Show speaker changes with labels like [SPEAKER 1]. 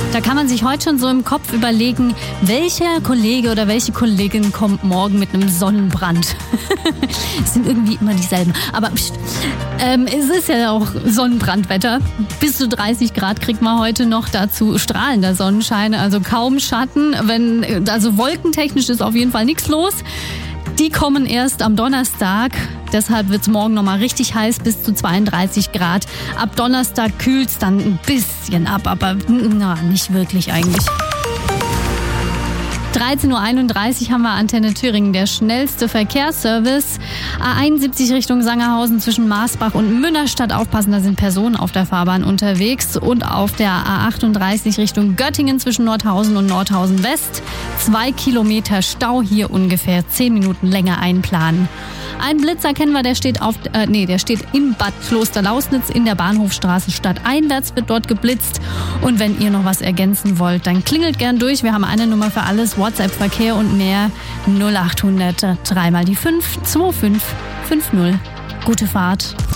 [SPEAKER 1] Da kann man sich heute schon so im Kopf überlegen, welcher Kollege oder welche Kollegin kommt morgen mit einem Sonnenbrand. Es sind irgendwie immer dieselben. Aber es ist ja auch Sonnenbrandwetter. Bis zu 30 Grad kriegt man heute noch, dazu strahlender Sonnenschein, also kaum Schatten. Also wolkentechnisch ist auf jeden Fall nichts los. Die kommen erst am Donnerstag. Deshalb wird es morgen nochmal richtig heiß, bis zu 32 Grad. Ab Donnerstag kühlt es dann ein bisschen ab, aber nicht wirklich eigentlich. 13.31 Uhr haben wir Antenne Thüringen, der schnellste Verkehrsservice. A71 Richtung Sangerhausen zwischen Marsbach und Münnerstadt. Aufpassen, da sind Personen auf der Fahrbahn unterwegs. Und auf der A38 Richtung Göttingen zwischen Nordhausen und Nordhausen West. 2 Kilometer Stau, hier ungefähr 10 Minuten länger einplanen. Ein Blitzer kennen wir, der steht in Bad Klosterlausnitz in der Bahnhofstraße stadteinwärts, wird dort geblitzt. Und wenn ihr noch was ergänzen wollt, dann klingelt gern durch. Wir haben eine Nummer für alles, WhatsApp, Verkehr und mehr. 0800 3 mal die 5 25 50. Gute Fahrt.